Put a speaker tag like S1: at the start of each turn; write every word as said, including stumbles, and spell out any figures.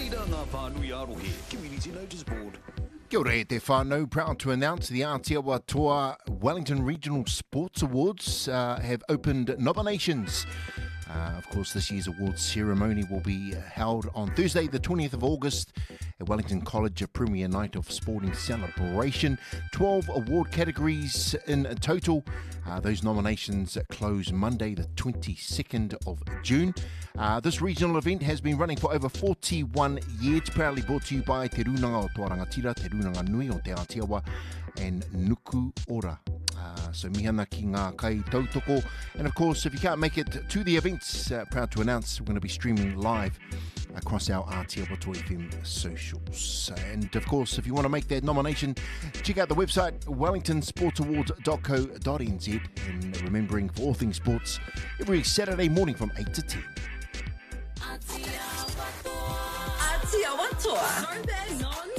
S1: Tērā ngā whānui arohe, Community Notice Board.
S2: Kia ora e te whānau, proud to announce the Aotearoa Toa Wellington Regional Sports Awards uh, have opened nominations. Uh, of course, this year's awards ceremony will be held on Thursday, the twentieth of August at Wellington College, a premier night of sporting celebration. twelve award categories in total. Uh, those nominations close Monday, the twenty-second of June. Uh, this regional event has been running for over forty-one years, proudly brought to you by Te Runanga o Toa Rangatira, Te Runanga Nui o Te Aotearoa, and Nuku Ora. Uh, so mihana ki ngā kai tautoko. And of course, if you can't make it to the events, uh, proud to announce we're going to be streaming live across our Aotearoa Toa F M socials. And of course, if you want to make that nomination, check out the website wellington sports awards dot co dot n z. And remembering, for all things sports, every Saturday morning from eight to ten.
S3: Aotearoa Toa.